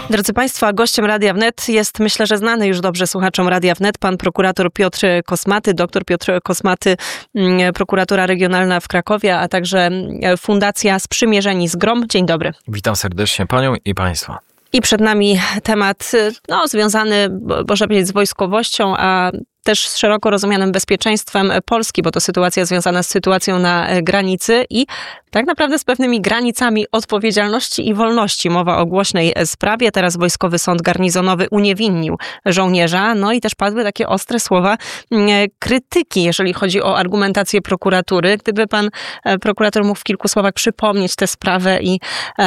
Drodzy Państwo, gościem Radia Wnet jest, myślę, że znany już dobrze słuchaczom Radia Wnet, pan prokurator Piotr Kosmaty, doktor Piotr Kosmaty, prokuratura regionalna w Krakowie, a także Fundacja Sprzymierzeni z GROM. Dzień dobry. Witam serdecznie panią i państwa. I przed nami temat związany, można powiedzieć, z wojskowością, a też z szeroko rozumianym bezpieczeństwem Polski, bo to sytuacja związana z sytuacją na granicy i tak naprawdę z pewnymi granicami odpowiedzialności i wolności. Mowa o głośnej sprawie. Teraz Wojskowy Sąd Garnizonowy uniewinnił żołnierza. No i też padły takie ostre słowa krytyki, jeżeli chodzi o argumentację prokuratury. Gdyby pan prokurator mógł w kilku słowach przypomnieć tę sprawę i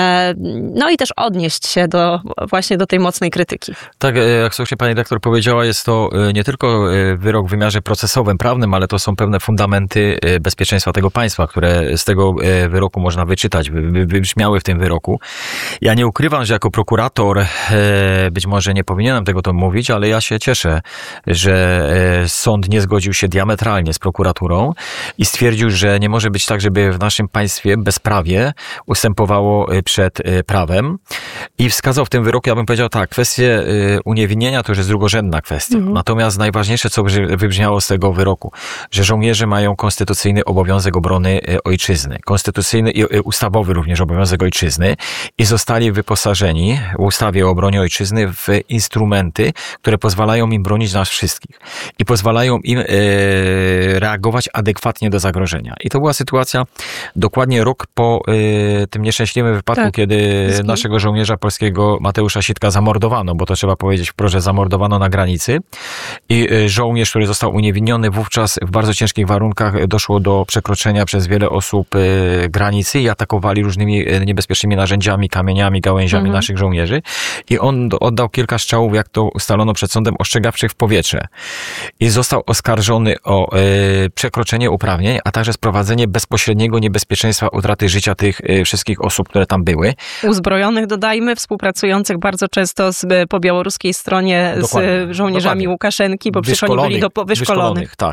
też odnieść się właśnie do tej mocnej krytyki. Tak, jak słusznie pani redaktor powiedziała, jest to nie tylko wyrok w wymiarze procesowym, prawnym, ale to są pewne fundamenty bezpieczeństwa tego państwa, które z tego wyroku można wyczytać, wybrzmiały w tym wyroku. Ja nie ukrywam, że jako prokurator być może nie powinienem tego to mówić, ale ja się cieszę, że sąd nie zgodził się diametralnie z prokuraturą i stwierdził, że nie może być tak, żeby w naszym państwie bezprawie ustępowało przed prawem i wskazał w tym wyroku, ja bym powiedział tak, kwestie uniewinnienia to już jest drugorzędna kwestia. Natomiast najważniejsze, co wybrzmiało z tego wyroku, że żołnierze mają konstytucyjny obowiązek obrony ojczyzny, konstytucyjny i ustawowy również obowiązek ojczyzny i zostali wyposażeni w ustawie o obronie ojczyzny w instrumenty, które pozwalają im bronić nas wszystkich i pozwalają im reagować adekwatnie do zagrożenia. I to była sytuacja dokładnie rok po tym nieszczęśliwym wypadku, kiedy naszego żołnierza polskiego Mateusza Sitka zamordowano, bo to trzeba powiedzieć wprost, że zamordowano na granicy i żołnierz, który został uniewinniony, wówczas w bardzo ciężkich warunkach doszło do przekroczenia przez wiele osób granicy i atakowali różnymi niebezpiecznymi narzędziami, kamieniami, gałęziami naszych żołnierzy i on oddał kilka strzałów, jak to ustalono przed sądem, ostrzegawczych w powietrze i został oskarżony o przekroczenie uprawnień, a także sprowadzenie bezpośredniego niebezpieczeństwa utraty życia tych wszystkich osób, które tam były. Uzbrojonych, dodajmy, współpracujących bardzo często po białoruskiej stronie z żołnierzami Łukaszenki, bo przecież oni byli wyszkolonych. Tak.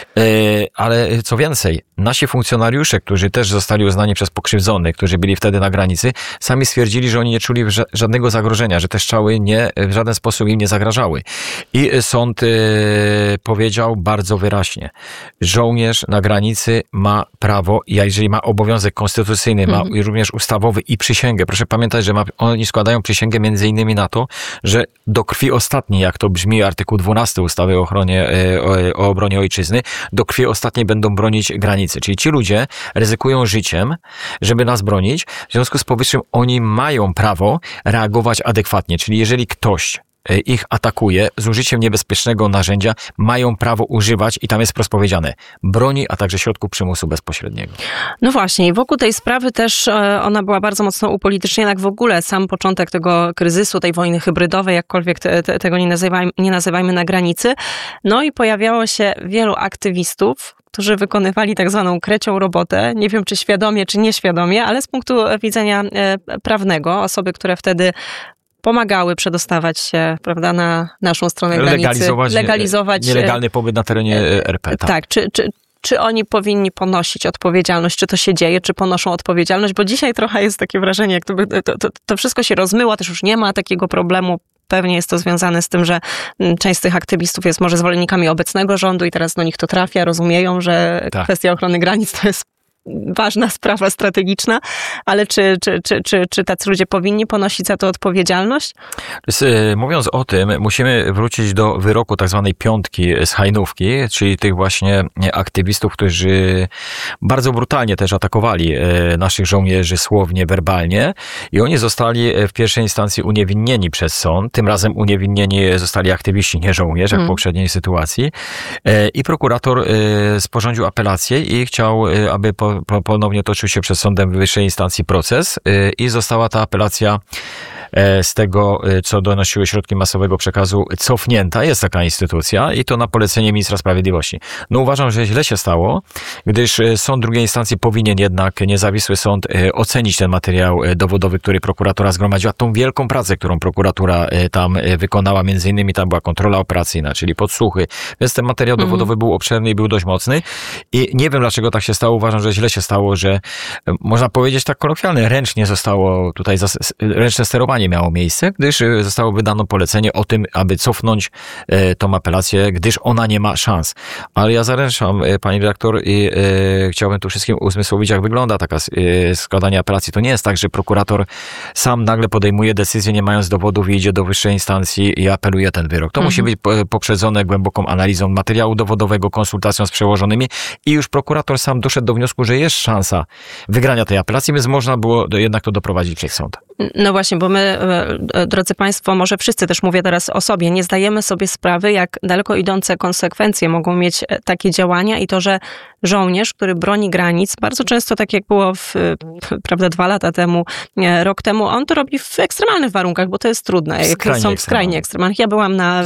Ale co więcej, nasi funkcjonariusze, którzy też zostali uznani przez pokrzywdzonych, którzy byli wtedy na granicy, sami stwierdzili, że oni nie czuli żadnego zagrożenia, że te strzały w żaden sposób im nie zagrażały. I sąd powiedział bardzo wyraźnie, żołnierz na granicy ma prawo, jeżeli ma obowiązek konstytucyjny, ma również ustawowy i przysięgę. Proszę pamiętać, że oni składają przysięgę między innymi na to, że do krwi ostatniej, jak to brzmi artykuł 12 ustawy o obronie ojczyzny, do krwi ostatniej będą bronić granicy. Czyli ci ludzie ryzykują życiem, żeby nas bronić. W związku z powyższym oni mają prawo reagować adekwatnie. Czyli jeżeli ktoś ich atakuje z użyciem niebezpiecznego narzędzia, mają prawo używać, i tam jest wprost powiedziane, broni, a także środków przymusu bezpośredniego. No właśnie, i wokół tej sprawy też ona była bardzo mocno upolityczniona, jak w ogóle sam początek tego kryzysu, tej wojny hybrydowej, jakkolwiek tego nie nazywajmy na granicy. No i pojawiało się wielu aktywistów, którzy wykonywali tak zwaną krecią robotę. Nie wiem, czy świadomie, czy nieświadomie, ale z punktu widzenia prawnego, osoby, które wtedy pomagały przedostawać się, prawda, na naszą stronę granicy. Legalizować nielegalny pobyt na terenie RP. Tak, czy oni powinni ponosić odpowiedzialność? Czy to się dzieje? Czy ponoszą odpowiedzialność? Bo dzisiaj trochę jest takie wrażenie, jak to wszystko się rozmyło, też już nie ma takiego problemu. Pewnie jest to związane z tym, że część z tych aktywistów jest może zwolennikami obecnego rządu i teraz do nich to trafia, rozumieją, że kwestia ochrony granic to jest ważna sprawa strategiczna, ale czy tacy ludzie powinni ponosić za to odpowiedzialność? Mówiąc o tym, musimy wrócić do wyroku tak zwanej piątki z Hajnówki, czyli tych właśnie aktywistów, którzy bardzo brutalnie też atakowali naszych żołnierzy słownie, werbalnie i oni zostali w pierwszej instancji uniewinnieni przez sąd. Tym razem uniewinnieni zostali aktywiści, nie żołnierze, jak w poprzedniej sytuacji. I prokurator sporządził apelację i chciał, aby ponownie toczył się przed sądem wyższej instancji proces i została ta apelacja z tego, co donosiły środki masowego przekazu, cofnięta. Jest taka instytucja i to na polecenie ministra sprawiedliwości. No uważam, że źle się stało, gdyż sąd drugiej instancji powinien jednak, niezawisły sąd, ocenić ten materiał dowodowy, który prokuratura zgromadziła, tą wielką pracę, którą prokuratura tam wykonała, między innymi tam była kontrola operacyjna, czyli podsłuchy, więc ten materiał dowodowy był obszerny i był dość mocny i nie wiem, dlaczego tak się stało. Uważam, że źle się stało, że można powiedzieć tak kolokwialnie, ręcznie zostało tutaj ręczne sterowanie postępowanie miało miejsce, gdyż zostało wydano polecenie o tym, aby cofnąć tą apelację, gdyż ona nie ma szans. Ale ja zaręczam, pani redaktor, i chciałbym tu wszystkim uzmysłowić, jak wygląda taka składanie apelacji. To nie jest tak, że prokurator sam nagle podejmuje decyzję, nie mając dowodów i idzie do wyższej instancji i apeluje ten wyrok. To musi być poprzedzone głęboką analizą materiału dowodowego, konsultacją z przełożonymi i już prokurator sam doszedł do wniosku, że jest szansa wygrania tej apelacji, więc można było jednak to doprowadzić przed sąd. No właśnie, bo my, drodzy Państwo, może wszyscy, też mówię teraz o sobie, nie zdajemy sobie sprawy, jak daleko idące konsekwencje mogą mieć takie działania i to, że żołnierz, który broni granic, bardzo często tak jak było prawda, 2 lata temu, rok temu, on to robi w ekstremalnych warunkach, bo to jest trudne. Skrajnie Są skrajnie ekstremalnych. Ja byłam na